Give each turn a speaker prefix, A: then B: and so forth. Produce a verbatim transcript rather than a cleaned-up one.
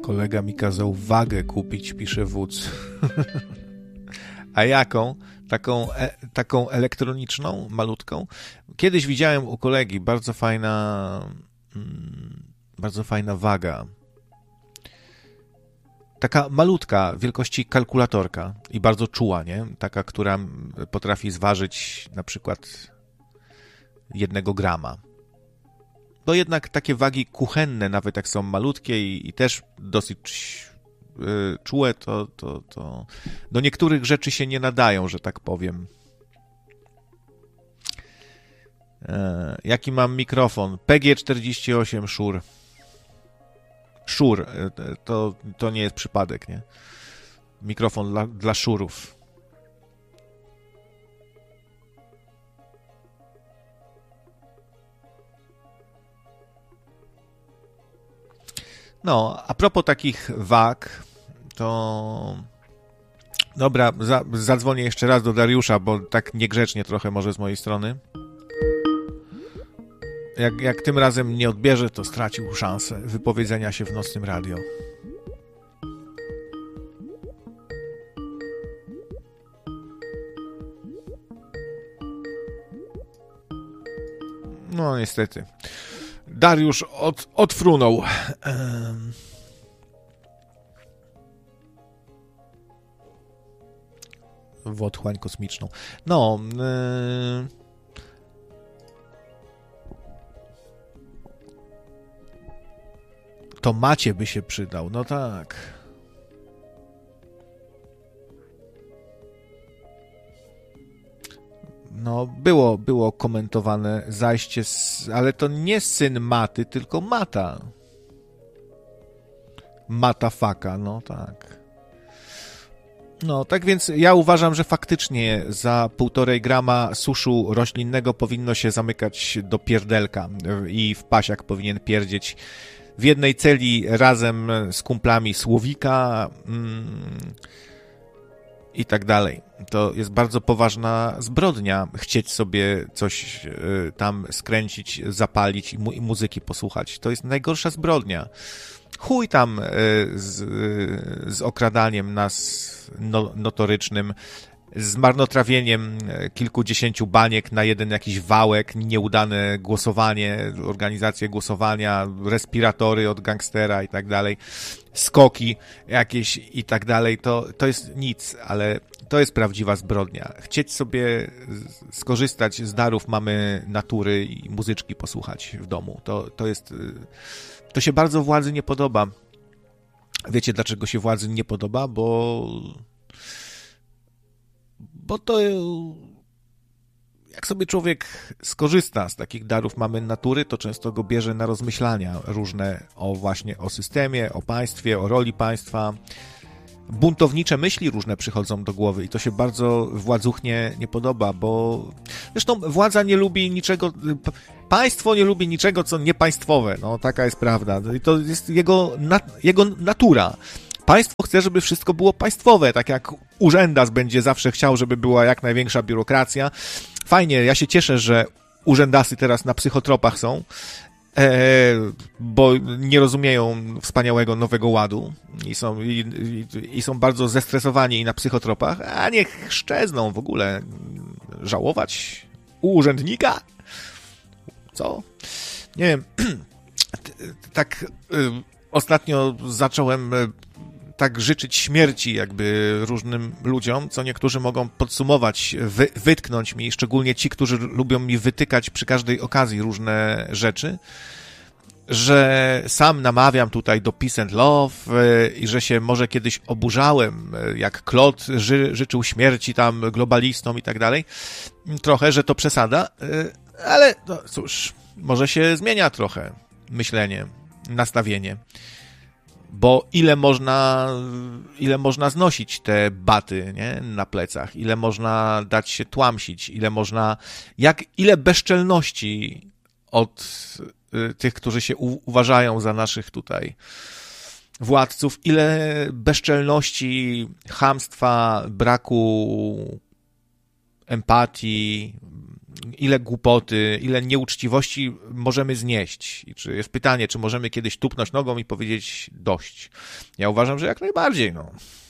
A: Kolega mi kazał wagę kupić, pisze wódz. A jaką? Taką, e, taką elektroniczną, malutką? Kiedyś widziałem u kolegi bardzo fajna, mm, bardzo fajna waga. Taka malutka, wielkości kalkulatorka i bardzo czuła, nie? Taka, która potrafi zważyć na przykład jednego grama. Bo jednak takie wagi kuchenne, nawet jak są malutkie i, i też dosyć y, czułe, to, to, to do niektórych rzeczy się nie nadają, że tak powiem. E, jaki mam mikrofon? P G czterdzieści osiem Shure. Shure, to, to nie jest przypadek, nie? Mikrofon dla, dla Shure'ów. No, a propos takich wag, to... Dobra, za, zadzwonię jeszcze raz do Dariusza, bo tak niegrzecznie trochę może z mojej strony. Jak, jak tym razem nie odbierze, to stracił szansę wypowiedzenia się w nocnym radio. No, niestety. Dariusz od, odfrunął. Um. W otchłań kosmiczną. No. Yy... To Macie by się przydał. No tak. No, było, było komentowane zajście, z, ale to nie syn Maty, tylko Mata. Mata Faka, no tak. No, tak więc ja uważam, że faktycznie za półtorej grama suszu roślinnego powinno się zamykać do pierdelka i w pasiak powinien pierdzieć w jednej celi razem z kumplami Słowika mm, i tak dalej. To jest bardzo poważna zbrodnia, chcieć sobie coś y, tam skręcić, zapalić i, mu, i muzyki posłuchać. To jest najgorsza zbrodnia. Chuj tam y, z, y, z okradaniem nas no, notorycznym, z marnotrawieniem kilkudziesięciu baniek na jeden jakiś wałek, nieudane głosowanie, organizacje głosowania, respiratory od gangstera i tak dalej, skoki jakieś i tak dalej, to, to jest nic, ale to jest prawdziwa zbrodnia. Chcieć sobie skorzystać z darów mamy natury i muzyczki posłuchać w domu, to, to jest, to się bardzo władzy nie podoba. Wiecie, dlaczego się władzy nie podoba? Bo Bo to jak sobie człowiek skorzysta z takich darów mamy natury, to często go bierze na rozmyślania różne o właśnie o systemie, o państwie, o roli państwa. Buntownicze myśli różne przychodzą do głowy i to się bardzo władzuchnie nie podoba, bo zresztą władza nie lubi niczego, państwo nie lubi niczego, co niepaństwowe, no taka jest prawda. I to jest jego, jego natura. Państwo chce, żeby wszystko było państwowe, tak jak urzędas będzie zawsze chciał, żeby była jak największa biurokracja. Fajnie, ja się cieszę, że urzędasy teraz na psychotropach są, e, bo nie rozumieją wspaniałego nowego ładu i są, i, i, i są bardzo zestresowani i na psychotropach, a niech szczezną w ogóle. Żałować u urzędnika? Co? Nie wiem, tak y, ostatnio zacząłem tak życzyć śmierci jakby różnym ludziom, co niektórzy mogą podsumować, wy, wytknąć mi, szczególnie ci, którzy lubią mi wytykać przy każdej okazji różne rzeczy, że sam namawiam tutaj do peace and love i że się może kiedyś oburzałem, jak Claude ży, życzył śmierci tam globalistom i tak dalej. Trochę, że to przesada, ale no cóż, może się zmienia trochę myślenie, nastawienie. Bo ile można, ile można znosić te baty, nie, na plecach, ile można dać się tłamsić, ile można, jak, ile bezczelności od y, tych, którzy się u, uważają za naszych tutaj władców, ile bezczelności, chamstwa, braku empatii, ile głupoty, ile nieuczciwości możemy znieść. I czy jest pytanie, czy możemy kiedyś tupnąć nogą i powiedzieć dość. Ja uważam, że jak najbardziej, no.